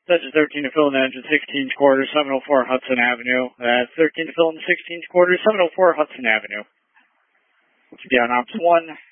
That's 13 to fill in the engine, 16th quarter, 704 Hudson Avenue. That's 13 to fill in the 16th quarter, 704 Hudson Avenue. Be on ops 1.